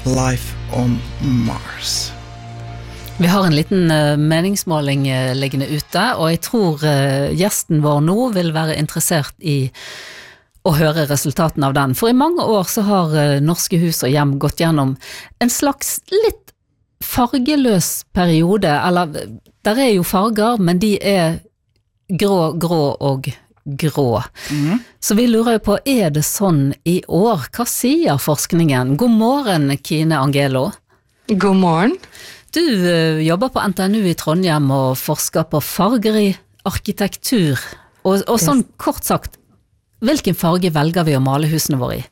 Life on Mars. Vi har en liten meningsmåling liggende ute, og jeg tror gjesten vår nå vil være interessert i å høre resultaten av den. For i mange år så har Norske Hus og Hjem gått gjennom en slags litt fargeløs periode, eller der jo farger, men de grå og grå. Så vi lurer jo på, det sånn i år? Hva sier forskningen? God morgen, Kine Angelo. God morgen. Du jobber på NTNU i Trondheim og forsker på farger i arkitektur. Og sånn kort sagt, hvilken farge velger vi å male husene våre i?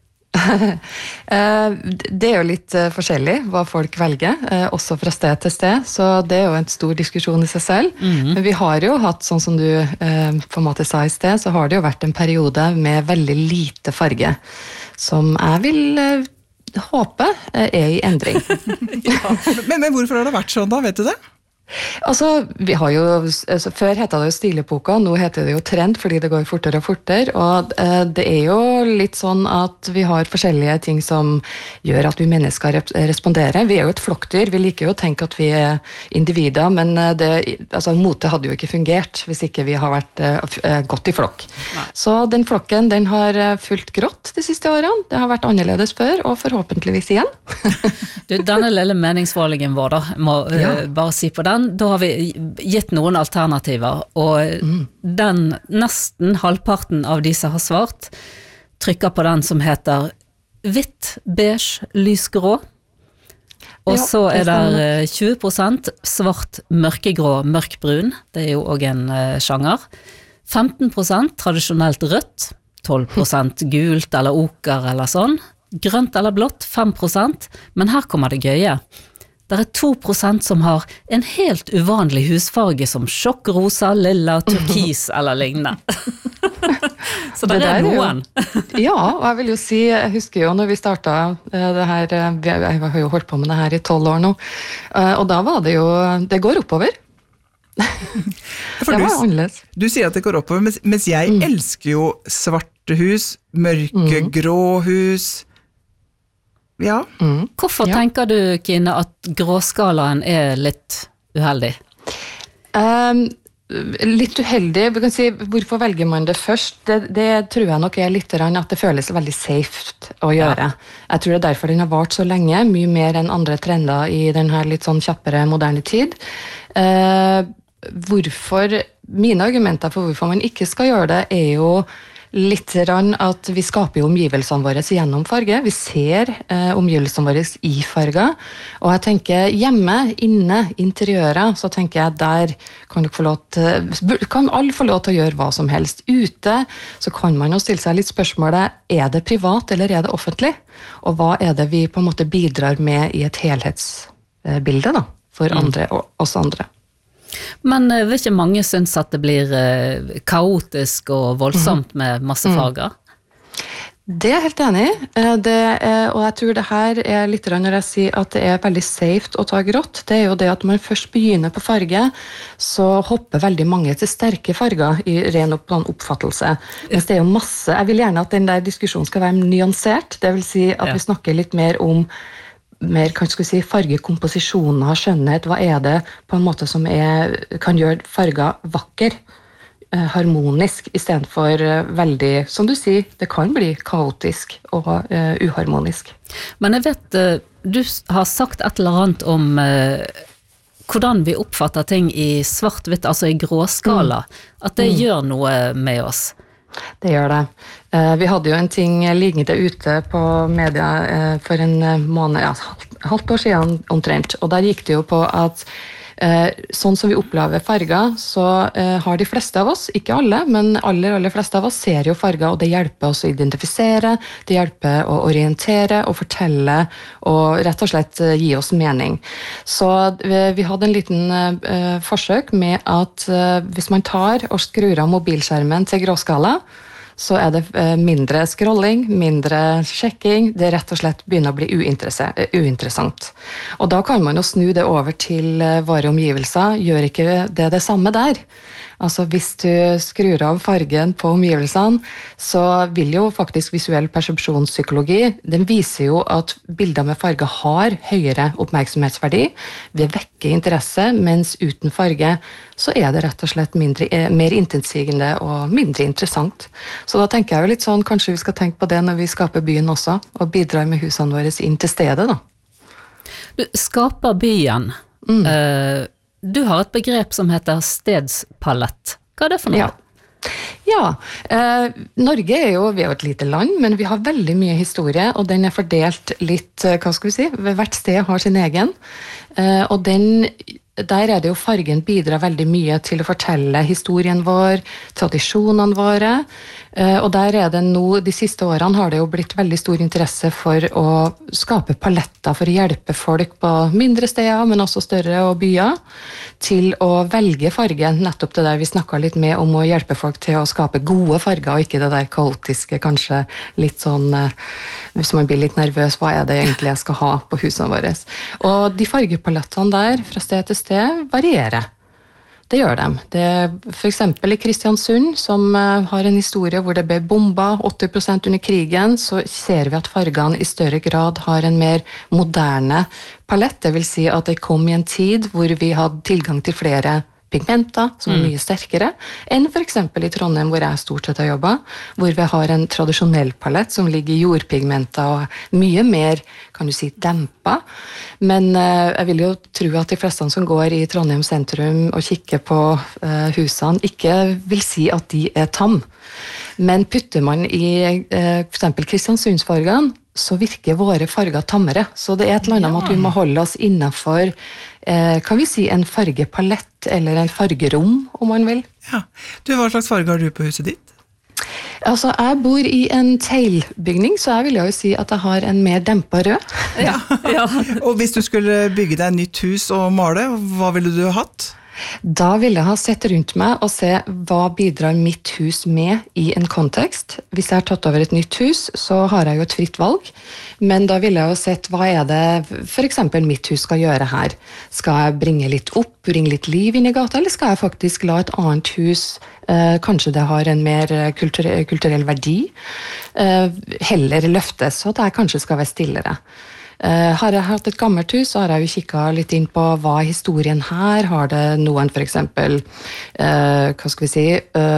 Det jo litt forskjellig hva folk velger, også fra sted til sted, så det jo en stor diskusjon i seg selv. Men vi har jo hatt, sånn som du på en måte sa i sted, så har det jo vært en periode med veldig lite farge, som jeg vil håpe i endring. Ja. Men hvorfor har det vært sånn da, vet du det? Altså, vi har jo, før heter det jo stilepoka, nå heter det jo trend fordi det går fortere og fortere, og det jo litt sånn at vi har forskjellige ting som gjør at vi mennesker responderer. Vi jo et flokkdyr, vi liker jo å tenke at vi individer, men mote hadde jo ikke fungert hvis ikke vi har vært godt i flokk. Nei. Så den flokken, den har fulgt grått de siste årene. Det har vært annerledes før, og forhåpentligvis igjen. Denne lille meningsmålingen vår da, må bare si på den. Da har vi gitt noen alternativer, og den nesten halvparten av de som har svart, trykker på den som heter hvitt, beige, lysgrå. Og så der 20% svart, mørkegrå, mørkbrun. Det jo også en sjanger. 15% tradisjonelt rødt, 12% gult eller oker eller sånn. Grønt eller blått, 5%. Men her kommer det gøye. Det 2% som har en helt uvanlig husfarge som sjokkrosa, lilla, turkis eller lignende. Så det noen. Ja, og jeg vil jo si, jeg husker jo når vi startet det her, jeg har jo holdt på med det her i 12 år nå, og da var det jo, det går oppover. Det var annerledes. Du sier at det går oppover, mens jeg elsker jo svarte hus, mørkegrå hus. Ja. Hvorfor tenker du, Kine, at gråskalaen litt uheldig? Litt uheldig, vi kan si, hvorfor velger man det først? Det tror jeg nok litt at det føles veldig safe å gjøre. Ja. Jeg tror det derfor den har vart så lenge, mye mer enn andre trender i denne litt sånn kjappere moderne tid. Mine argumenter for hvorfor man ikke skal gjøre det, jo litt at vi skaper jo omgivelsene våre gjennom farge. Vi ser omgivelsene våre i farger. Og jeg tenker hjemme, inne, interiører, så tenker jeg der kan alle få lov til å gjøre hva som helst. Ute så kan man jo stille seg litt spørsmålet, det privat eller det offentlig? Og hva det vi på en måte bidrar med i et helhetsbilde da, for andre og oss andre? Men vil ikke mange synes at det blir kaotisk og voldsomt med masse farger? Det jeg helt enig i, og jeg tror det her litt når jeg sier at det veldig safe å ta grått, det jo det at når man først begynner på farge, så hopper veldig mange til sterke farger i ren oppfattelse. Mens det jo masse, jeg vil gjerne at den der diskusjonen skal være nyansert, det vil si at vi snakker litt mer om fargekomposisjoner, skjønnhet, hva det på en måte som kan gjøre farger vakker, harmonisk, i stedet for veldig, som du sier, det kan bli kaotisk og uharmonisk. Men jeg vet, du har sagt et eller annet om hvordan vi oppfatter ting i svart-hvitt, altså i gråskala, at det gjør noe med oss. Det gjør det. Vi hadde jo en ting liggende ute på media for en måned, halvt år siden omtrent, og der gikk det jo på at sånn som vi opplever farger, så har de fleste av oss, ikke alle, men aller fleste av oss ser jo farger, og det hjelper oss å identifisere, det hjelper å orientere og fortelle, og rett og slett gi oss mening. Så vi hadde en liten forsøk med at hvis man tar og skrur av mobilskjermen til gråskala, så det mindre scrolling, mindre sjekking, det rett og slett begynner å bli uinteressant. Og da kan man jo snu det over til våre omgivelser, gjør ikke det samme der? Altså hvis du skrur av fargen på omgivelsene, så vil jo faktisk visuell persepsjonspsykologi, den viser jo at bilder med farge har høyere oppmerksomhetsverdi, vil vekke interesse, mens uten farge så er det rett og slett mer intensivende og mindre interessant. Så da tenker jeg jo litt sånn, kanskje vi skal tenke på det når vi skaper byen også, og bidrar med husene våre inn til stedet da. Du skaper byen. Du har et begrep som heter stedspalett. Hva er det for noe? Norge er jo, vi er jo et lite land, men vi har veldig mye historie, og den er fordelt litt, hva skal vi si, hvert sted har sin egen, og der er det jo fargen bidrar veldig mye til å fortelle historien vår, tradisjonene våre, og der er det nå, de siste årene har det jo blitt veldig stor interesse for å skape paletter for å hjelpe folk på mindre steder, men også større og byer, til å velge farge, nettopp det der vi snakket litt med om å hjelpe folk til å skape gode farger, og ikke det der kaotiske, kanskje litt sånn, hvis man blir litt nervøs, hva er det egentlig jeg skal ha på husene våre? Og de fargepalettene der, fra sted til sted, varierer. Det gjør de. Det er for eksempel i Kristiansund, som har en historie hvor det ble bomba 80% under krigen, så ser vi at fargene i større grad har en mer moderne palett. Det vil si at det kom i en tid hvor vi hadde tilgang til flere pigmenter, som er mye sterkere, enn for eksempel i Trondheim, hvor jeg stort sett har jobbet, hvor vi har en tradisjonell palett som ligger i jordpigmenter og mye mer, kan du si, dempa. Men jeg vil jo tro at de fleste som går i Trondheim sentrum og kikker på husene, ikke vil si at de er tam. Men putter man i for eksempel Kristiansundsfargene, så virker våre farger tammere. Så det er et eller annet om at vi må holde oss innenfor, kan vi si, en fargepalett eller en fargerom, om man vil. Ja. Du, hva slags farge har du på huset ditt? Altså, jeg bor i en teglbygning, så jeg vil jo si at jeg har en mer dempet rød. Ja. Og hvis du skulle bygge deg et nytt hus og male, hva ville du hatt? Da vil jeg ha sett rundt meg og se hva bidrar mitt hus med i en kontekst. Hvis jeg har tatt over et nytt hus, så har jeg jo et fritt valg. Men da vil jeg jo sett hva er det for eksempel mitt hus skal gjøre her. Skal jeg bringe litt opp, bringe litt liv inn i gata, eller skal jeg faktisk la et annet hus, kanskje det har en mer kulturell verdi, heller løftes, så at jeg kanskje skal være stillere. Har jeg hatt et gammelt hus, så har jeg jo kikket litt inn på hva er historien her. Har det noen for eksempel, hva skal vi si,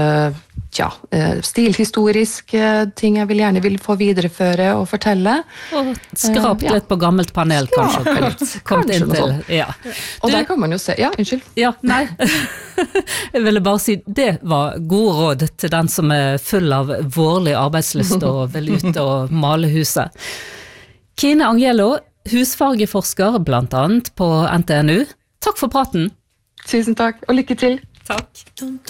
stilhistorisk ting jeg gjerne vil få videreføre og fortelle. Og skrapt litt på gammelt panel, kanskje. Kanskje noe sånt. Ja. Og der kan man jo se, unnskyld. Ja, nei. Jeg ville bare si, det var gode råd til den som er full av vårlig arbeidslyst og vil ut og male huset. Kine Angelo, husfargeforsker blant annet på NTNU. Takk for praten. Tusen takk, og lykke til. Takk.